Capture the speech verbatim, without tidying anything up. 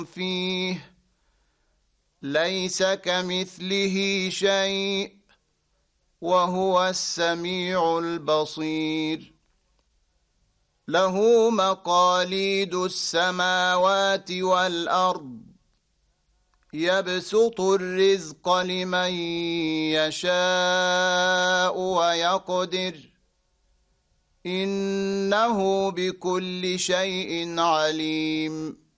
فيه ليس كمثله شيء وهو السميع البصير له مقاليد السماوات والأرض يبسط الرزق لمن يشاء ويقدر إنه بكل شيء عليم